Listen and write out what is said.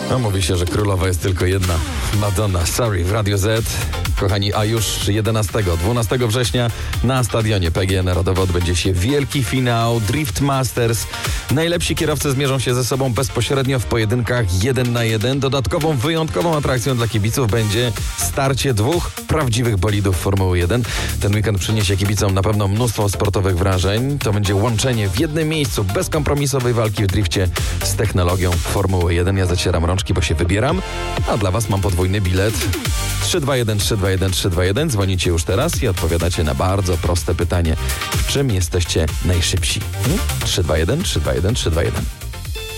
No, mówi się, że królowa jest tylko jedna. Madonna, sorry, w Radio Z. Kochani, a już 12 września na stadionie PGE Narodowy odbędzie się wielki finał Drift Masters. Najlepsi kierowcy zmierzą się ze sobą bezpośrednio w pojedynkach 1 na 1. Dodatkową, wyjątkową atrakcją dla kibiców będzie starcie dwóch prawdziwych bolidów Formuły 1. Ten weekend przyniesie kibicom na pewno mnóstwo sportowych wrażeń. To będzie łączenie w jednym miejscu bezkompromisowej walki w drifcie z technologią Formuły 1. Ja zacieram rączki, bo się wybieram, a dla was mam podwójny bilet. 321 321 321. Dzwonicie już teraz i odpowiadacie na bardzo proste pytanie. W czym jesteście najszybsi? 321 321 321.